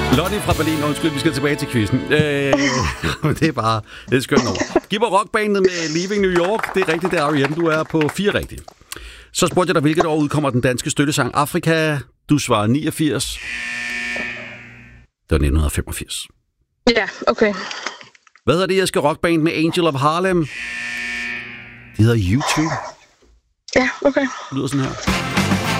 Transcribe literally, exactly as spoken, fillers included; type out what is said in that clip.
Lonnie fra Berlin, undskyld, vi skal tilbage til quizzen. Øh, det er bare, det er skønt over. Giv mig rockbandet med Leaving New York. Det er rigtigt, det er R E M. Du er på fire rigtigt. Så spurgte jeg dig, hvilket år udkommer den danske støttesang Afrika? Du svarer niogfirs. Det var nitten femogfirs. Ja, okay. Hvad hedder det irske rockband med Angel of Harlem? Det hedder U to. Ja, okay. Det lyder sådan her.